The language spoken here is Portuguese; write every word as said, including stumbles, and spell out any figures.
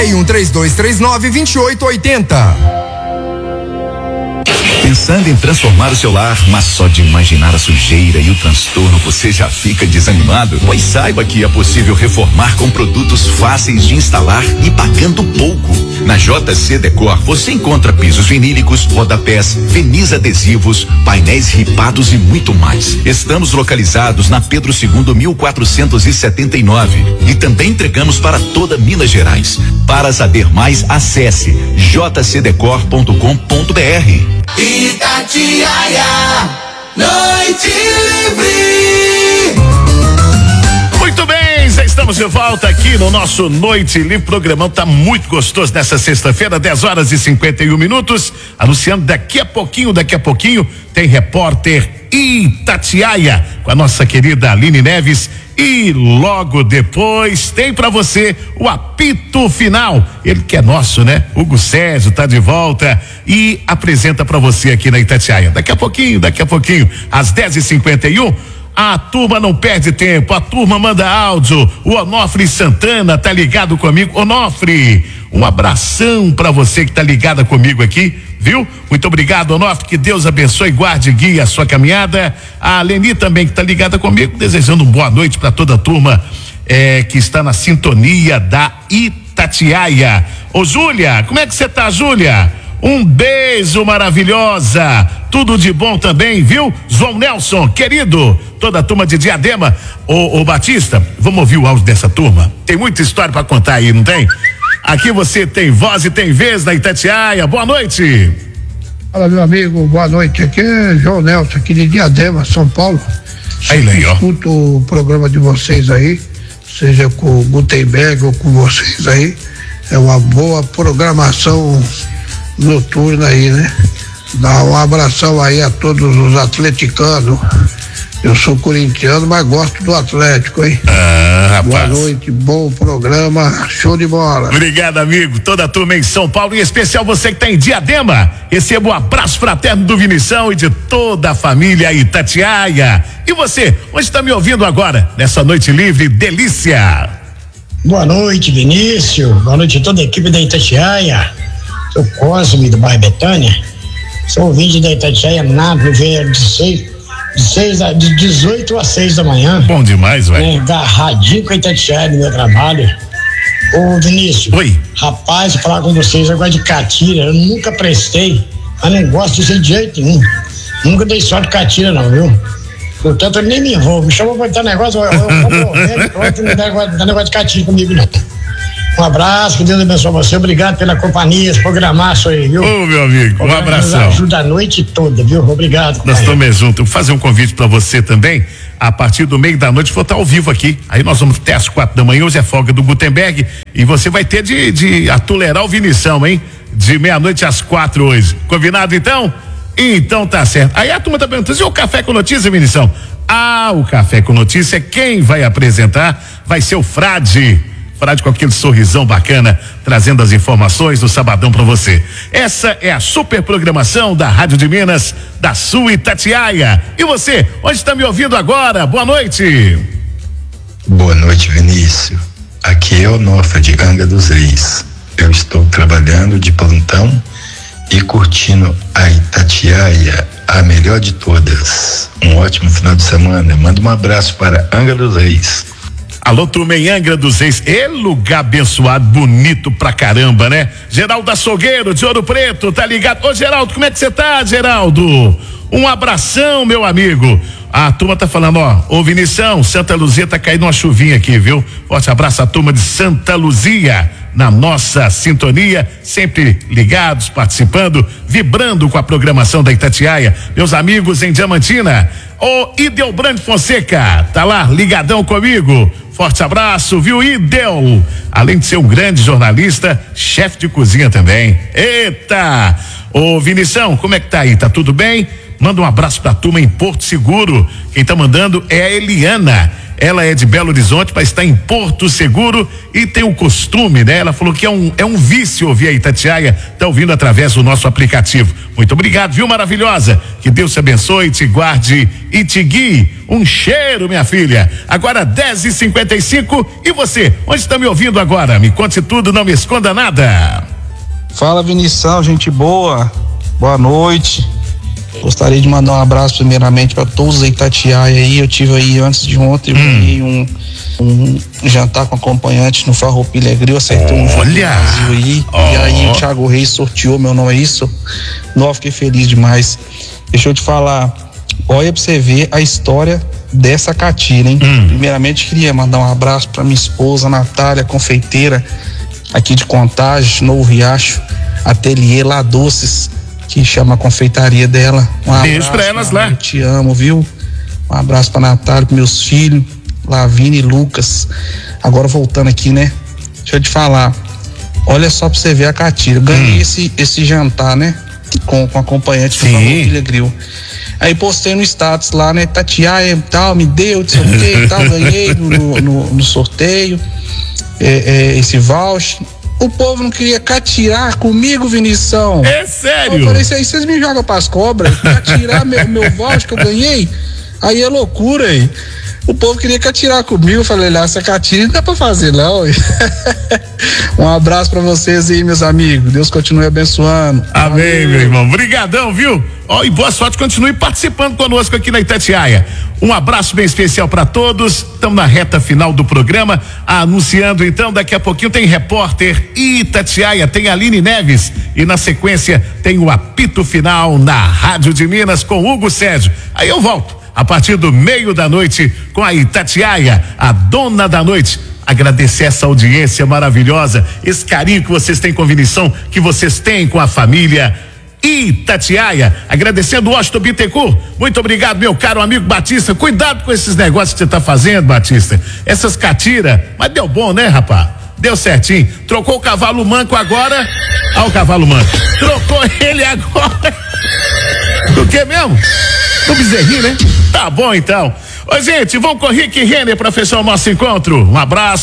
e um três dois três nove dois oito oito zero. Pensando em transformar o seu lar, mas só de imaginar a sujeira e o transtorno você já fica desanimado? Pois saiba que é possível reformar com produtos fáceis de instalar e pagando pouco. Na J C Decor você encontra pisos vinílicos, rodapés, verniz adesivos, painéis ripados e muito mais. Estamos localizados na Pedro segundo mil quatrocentos e setenta e nove e também entregamos para toda Minas Gerais. Para saber mais, acesse j c decor ponto com ponto b r. Itatiaia, Noite Livre. Muito bem, já estamos de volta aqui no nosso Noite Livre. O programão tá muito gostoso nessa sexta-feira, dez horas e cinquenta e um minutos. Anunciando daqui a pouquinho, daqui a pouquinho, tem repórter Itatiaia com a nossa querida Aline Neves. E logo depois tem pra você o apito final. Ele que é nosso, né? Hugo Sérgio tá de volta e apresenta pra você aqui na Itatiaia. Daqui a pouquinho, daqui a pouquinho, às dez e cinquenta e um. A turma não perde tempo, a turma manda áudio. O Onofre Santana tá ligado comigo. Onofre, um abração pra você que tá ligada comigo aqui, viu? Muito obrigado, Onofre, que Deus abençoe, guarde e guie a sua caminhada. A Leni também que tá ligada comigo, desejando boa noite pra toda a turma eh, que está na sintonia da Itatiaia. Ô Júlia, como é que você tá, Júlia? Um beijo, maravilhosa, tudo de bom também, viu? João Nelson, querido, toda a turma de Diadema. Ô, ô Batista, vamos ouvir o áudio dessa turma? Tem muita história pra contar aí, não tem? Aqui você tem voz e tem vez na Itatiaia. Boa noite. Fala, meu amigo, boa noite. Aqui é João Nelson, aqui de Diadema, São Paulo. Aí, Leio. Escuto o programa de vocês aí, seja com o Gutenberg ou com vocês aí. É uma boa programação noturna aí, né? Dá um abração aí a todos os atleticanos. Eu sou corintiano, mas gosto do Atlético, hein? Ah, rapaz. Boa noite, bom programa, show de bola. Obrigado, amigo. Toda a turma em São Paulo, em especial você que está em Diadema. Receba um abraço fraterno do Vinição e de toda a família Itatiaia. E você, onde está me ouvindo agora? Nessa noite livre, delícia. Boa noite, Vinícius. Boa noite a toda a equipe da Itatiaia. Sou Cosme do bairro Betânia. Sou ouvinte da Itatiaia na Viveiro de seis. De, seis a, de dezoito às seis da manhã. Bom demais, velho. É, agarradinho com a Itatiaia no meu trabalho. Ô Vinícius. Oi. Rapaz, falar com vocês, eu gosto de catira. Eu nunca prestei, mas não gosto disso de jeito nenhum. Nunca dei sorte de catira, não, viu? Portanto, eu nem me envolvo. Me chamou pra botar negócio, eu, eu, eu, eu, pronto, não dá negócio, dá negócio de catira comigo, não. Um abraço, que Deus abençoe você. Obrigado pela companhia, esse programaço aí, viu? Ô, meu amigo, um abração. Ajuda a noite toda, viu? Obrigado. Nós estamos juntos. Vou fazer um convite para você também. A partir do meio da noite vou estar ao vivo aqui. Aí nós vamos até às quatro da manhã. Hoje é folga do Gutenberg. E você vai ter de, de atolerar o Vinição, hein? De meia-noite às quatro hoje. Combinado então? Então tá certo. Aí a turma tá perguntando: e o Café com Notícia, Vinição? Ah, o Café com Notícia, quem vai apresentar vai ser o Frade. Frade com aquele sorrisão bacana, trazendo as informações do sabadão pra você. Essa é a super programação da Rádio de Minas, da sua Itatiaia. E você, onde está me ouvindo agora? Boa noite. Boa noite, Vinícius. Aqui é o Onofre de Angra dos Reis. Eu estou trabalhando de plantão e curtindo a Itatiaia, a melhor de todas. Um ótimo final de semana. Manda um abraço para Angra dos Reis. Alô, turma em Angra dos Reis, é lugar abençoado, bonito pra caramba, né? Geraldo Açougueiro, de Ouro Preto, tá ligado? Ô, Geraldo, como é que você tá, Geraldo? Um abração, meu amigo. A turma tá falando, ó, ô Vinição, Santa Luzia tá caindo uma chuvinha aqui, viu? Forte abraço à turma de Santa Luzia, na nossa sintonia, sempre ligados, participando, vibrando com a programação da Itatiaia. Meus amigos em Diamantina, ô Idelbrand Fonseca, tá lá, ligadão comigo. Forte abraço, viu, Idel? Além de ser um grande jornalista, chefe de cozinha também. Eita! Ô Vinição, como é que tá aí? Tá tudo bem? Manda um abraço pra turma em Porto Seguro. Quem tá mandando é a Eliana. Ela é de Belo Horizonte, mas está em Porto Seguro e tem o costume, né? Ela falou que é um, é um vício ouvir a Itatiaia, tá ouvindo através do nosso aplicativo. Muito obrigado, viu, maravilhosa? Que Deus te abençoe, te guarde e te guie. Um cheiro, minha filha. Agora dez e cinquenta e cinco e você, onde está me ouvindo agora? Me conte tudo, não me esconda nada. Fala, Vinição, gente boa. Boa noite. Gostaria de mandar um abraço primeiramente para todos da Itatiaia aí. Eu tive aí antes de ontem, eu ganhei um, um jantar com acompanhante no Farroupilha Grill, acertou um jogo do Brasil aí. Oh. E aí o Thiago Reis sorteou meu nome, é isso? Não, fiquei feliz demais. Deixa eu te falar, olha pra você ver a história dessa catira, hein? Hum. Primeiramente queria mandar um abraço para minha esposa Natália, confeiteira aqui de Contagem, Novo Riacho, Ateliê Lá Doces, que chama a confeitaria dela. Um beijo pra elas lá. Eu te amo, viu? Um abraço pra Natália, pros meus filhos, Lavínia e Lucas. Agora voltando aqui, né? Deixa eu te falar. Olha só pra você ver a catira. Eu ganhei hum. esse, esse jantar, né? Com, com acompanhante do Farroupilha Grill. Aí postei no status lá, né? Tatiaia e tal, me deu, não sei o que e tal, ganhei no, no, no sorteio é, é, esse voucher. O povo não queria catirar comigo, Vinição. É sério? Eu falei, isso aí vocês me jogam pras cobras, catirar meu, meu voucher que eu ganhei, aí é loucura aí. O povo queria catirar comigo, eu falei, lá, essa catira não dá pra fazer não. Um abraço pra vocês aí, meus amigos, Deus continue abençoando. Amém, Amém. Meu irmão, brigadão, viu? Ó, oh, e boa sorte, continue participando conosco aqui na Itatiaia. Um abraço bem especial para todos. Estamos na reta final do programa, anunciando então, daqui a pouquinho tem repórter Itatiaia, tem Aline Neves e na sequência tem o apito final na Rádio de Minas com Hugo Sérgio. Aí eu volto a partir do meio da noite com a Itatiaia, a dona da noite. Agradecer essa audiência maravilhosa, esse carinho que vocês têm com a Vinição, que vocês têm com a família Itatiaia. Agradecendo o Washington Bittencourt. Muito obrigado, meu caro amigo Batista. Cuidado com esses negócios que você tá fazendo, Batista. Essas catiras, mas deu bom, né, rapaz? Deu certinho. Trocou o cavalo manco agora. Ah, o cavalo manco. Trocou ele agora. Do que mesmo? Do bezerrinho, né? Tá bom então. Ô, gente, vamos com o Rick Renner pra fechar o nosso encontro. Um abraço.